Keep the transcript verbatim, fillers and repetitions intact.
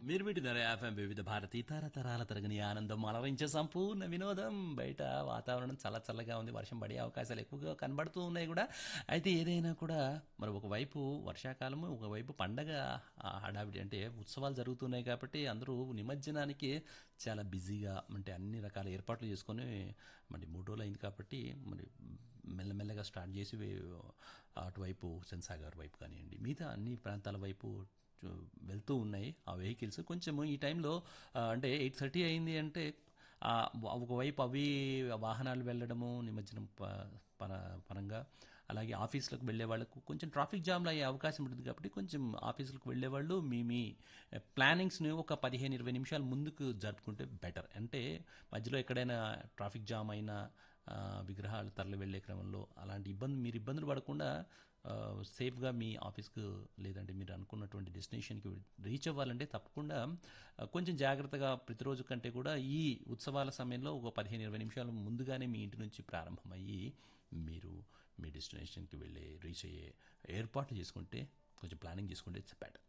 మీరు వింటున్నారు ఎఫ్ఎం వివిధ భారతి తరతరాల తరగని ఆనందం అలరించే సంపూర్ణ వినోదం. బయట వాతావరణం చాలా చల్లగా ఉంది, వర్షం పడే అవకాశాలు ఎక్కువగా కనబడుతూ ఉన్నాయి కూడా. అయితే ఏదైనా కూడా మరి ఒకవైపు వర్షాకాలము, ఒకవైపు పండగ ఆ, హడావిడి అంటే ఉత్సవాలు జరుగుతున్నాయి కాబట్టి అందరూ నిమజ్జనానికి చాలా బిజీగా అంటే అన్ని రకాల ఏర్పాట్లు చేసుకొని మరి మూడు రోజులు అయింది కాబట్టి మరి మెల్లమెల్లగా స్టార్ట్ చేసి వే- అటువైపు సెన్సాగర్ వైపు కానివ్వండి మిగతా అన్ని ప్రాంతాల వైపు చు- వెళ్తూ ఉన్నాయి ఆ వెహికల్స్. కొంచెము ఈ టైంలో ఆ, అంటే ఎయిట్ థర్టీ అయింది అంటే ఆ, ఒకవైపు అవి వాహనాలు వెళ్ళడము నిమజ్జనం ప- పర పరంగా, అలాగే ఆఫీసులకు వెళ్ళే వాళ్ళకు కొంచెం ట్రాఫిక్ జామ్లు అయ్యే అవకాశం ఉంటుంది కాబట్టి కొంచెం ఆఫీసులకు వెళ్ళే వాళ్ళు మీ మీ ప్లానింగ్స్ని ఒక పదిహేను ఇరవై నిమిషాలు ముందుకు జరుపుకుంటే బెటర్. అంటే మధ్యలో ఎక్కడైనా ట్రాఫిక్ జామ్ అయినా ఆ, విగ్రహాలు తరలి వెళ్ళే క్రమంలో అలాంటి ఇబ్బంది మీరు ఇబ్బందులు పడకుండా ఆ, సేఫ్గా మీ ఆఫీస్కు లేదంటే మీరు అనుకున్నటువంటి డెస్టినేషన్కి రీచ్ అవ్వాలంటే తప్పకుండా ఆ, కొంచెం జాగ్రత్తగా ప్రతిరోజు కంటే కూడా ఈ ఉత్సవాల సమయంలో ఒక పదిహేను ఇరవై నిమిషాలు ముందుగానే మీ ఇంటి నుంచి ప్రారంభమయ్యి మీరు మీ డెస్టినేషన్కి వెళ్ళే రీచ్ అయ్యే ఏర్పాట్లు చేసుకుంటే కొంచెం ప్లానింగ్ చేసుకుంటే ఇట్స్ బెటర్.